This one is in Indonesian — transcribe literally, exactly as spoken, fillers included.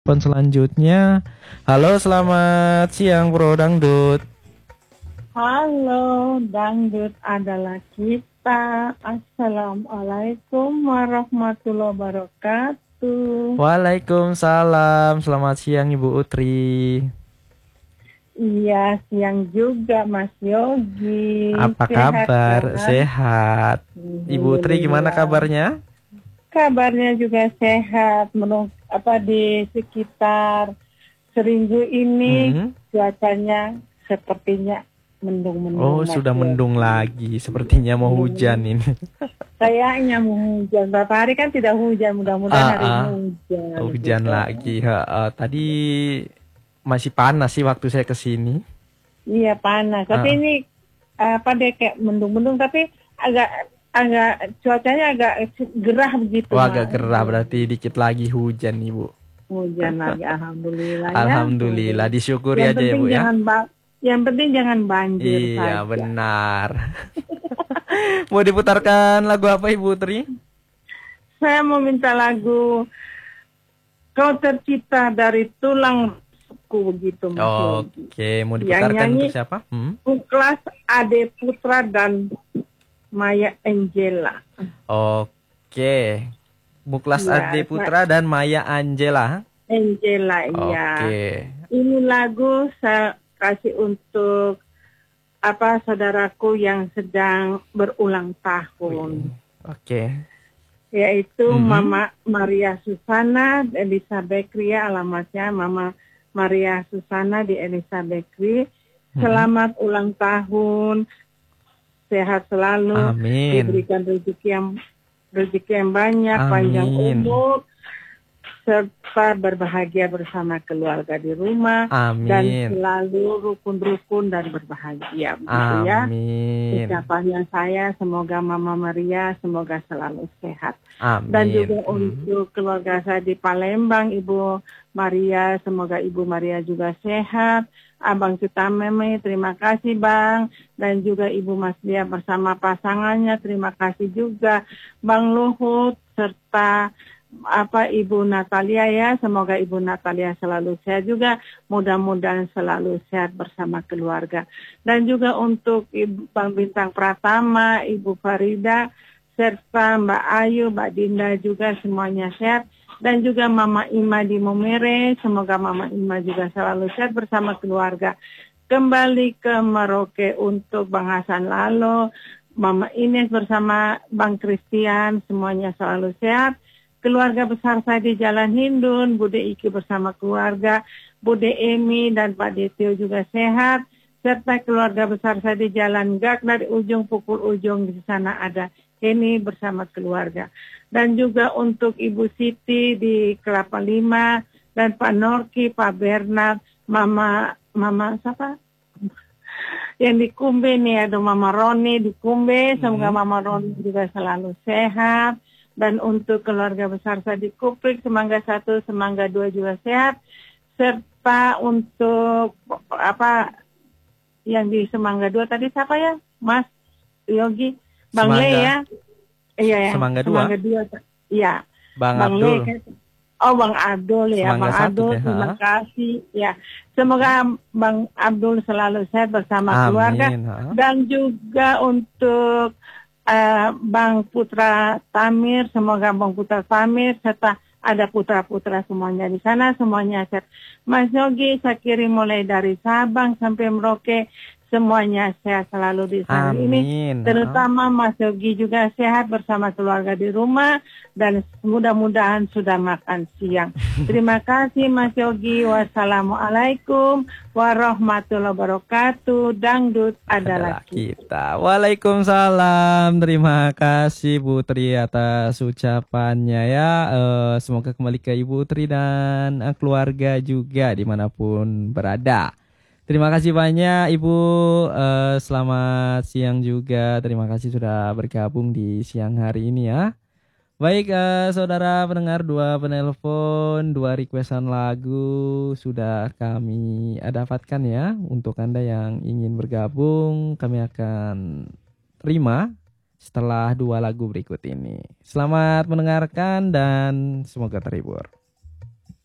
Telepon selanjutnya. Halo, selamat siang Bro Dangdut. Halo, dangdut adalah kita. Assalamualaikum warahmatullahi wabarakatuh. Waalaikumsalam. Selamat siang Ibu Utri. Iya, siang juga Mas Yogi. Apa Sehat kabar? kan? Sehat. Ibu Utri gimana kabarnya? Kabarnya juga sehat. Menung apa di sekitar seminggu ini Hmm. cuacanya sepertinya mendung-mendung. Oh, Mas sudah Yogi. mendung lagi. Sepertinya mau hujan ini. Kayaknya mau hujan. Berapa hari kan tidak hujan. Mudah-mudahan Ah, hari ah. ini hujan. Hujan gitu. lagi. Ha, ah. Tadi masih panas sih waktu saya kesini. Iya panas. Tapi Ah. ini apa deh kayak mendung-mendung. Tapi agak agak cuacanya agak gerah begitu. Wah, agak Mas. gerah berarti dikit lagi hujan Ibu. Hujan lagi. Alhamdulillah. Alhamdulillah, Ya. disyukuri Yang aja ya penting Bu ya. jangan ba yang penting jangan banjir Iya, saja. benar. Mau diputarkan lagu apa Ibu Tri? Saya mau minta lagu Kau Tercipta dari Tulang Rusukku begitu Mas Yogi. Oke, mau Yang diputarkan nyanyi untuk siapa? Hmm? Muklas Ade Putra dan Maya Angela. Oke. Muklas Ya, Ade Putra dan Maya Angela. Angela, iya. Oke. Ini lagu saya kasih untuk apa saudaraku yang sedang berulang tahun. Oke. Yaitu Mhm. Mama Maria Susana Elizabeth Ria, alamatnya Mama Maria Susana di Elizabeth Ria. Selamat ulang tahun, sehat selalu, Amin. diberikan rezeki yang rezeki yang banyak, Amin. panjang umur, serta berbahagia bersama keluarga di rumah. Amin. Dan selalu rukun-rukun dan berbahagia. Begitu ya. Amin. Ucapannya saya, semoga Mama Maria semoga selalu sehat. Amin. Dan juga Hmm. untuk keluarga saya di Palembang, Ibu Maria, semoga Ibu Maria juga sehat. Abang Sutameme, terima kasih Bang. Dan juga Ibu Mas Dia bersama pasangannya, terima kasih juga Bang Luhut, serta apa Ibu Natalia ya, semoga Ibu Natalia selalu sehat juga, mudah-mudahan selalu sehat bersama keluarga. Dan juga untuk Ibu Bang Bintang Pratama, Ibu Farida, serta Mbak Ayu, Mbak Dinda juga semuanya sehat. Dan juga Mama Ima di Momere, semoga Mama Ima juga selalu sehat bersama keluarga. Kembali ke Merauke untuk Bang Hasan Lalo, Mama Ines bersama Bang Christian, semuanya selalu sehat. Keluarga besar saya di Jalan Hindun, Bude Iki bersama keluarga, Bude Emi dan Pak Detio juga sehat, serta keluarga besar saya di Jalan Gak dari ujung pukul ujung, di sana ada Heni bersama keluarga. Dan juga untuk Ibu Siti di Kelapa Lima, dan Pak Norki, Pak Bernard, Mama, Mama siapa? Yang di Kumbe nih, ada Mama Roni di Kumbe, semoga Hmm. Mama Roni juga selalu sehat. Dan untuk keluarga besar saya di Kuprik, Semangga satu, Semangga dua juga sehat. Serta untuk apa yang di Semangga dua tadi siapa ya? Mas Yogi, Bang Semangga. Le ya? Iya ya. Semangga dua? Semangga dua. Iya. Bang, Bang Abdul. Le. Oh Bang Abdul ya. Semangga Bang satu Abdul, deh, terima ha? kasih. Ya. Semoga Bang Abdul selalu sehat bersama keluarga. Amin. Ha? Dan juga untuk Uh, Bang Putra Tamir, semoga Bang Putra Tamir serta ada putra-putra semuanya di sana, semuanya sehat. Mas Yogi, saya kirim mulai dari Sabang sampai Merauke, semuanya sehat selalu di sana ini. Amin. Terutama Mas Yogi juga sehat bersama keluarga di rumah dan mudah-mudahan sudah makan siang. Terima kasih Mas Yogi. Wassalamualaikum warahmatullahi wabarakatuh. Dangdut adalah Adalah kita. Waalaikumsalam. Terima kasih Bu Tri atas ucapannya ya. Eh, semoga kembali ke Ibu Tri dan eh, keluarga juga dimanapun berada. Terima kasih banyak Ibu. Eh, selamat siang juga. Terima kasih sudah bergabung di siang hari ini ya. Baik, eh, saudara pendengar, dua penelpon, dua requestan lagu sudah kami dapatkan ya. Untuk Anda yang ingin bergabung, kami akan terima setelah dua lagu berikut ini. Selamat mendengarkan dan semoga terhibur.